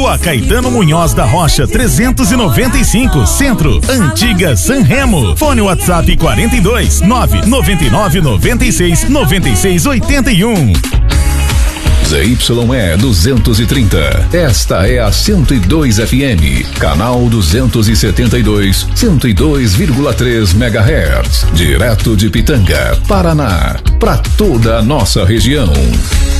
Rua Caetano Munhoz da Rocha, 395, Centro, Antiga San Remo. Fone WhatsApp 42 999 96 96 81. ZYE 230. Esta é a 102 FM, canal 272, 102,3 MHz, direto de Pitanga, Paraná, para toda a nossa região.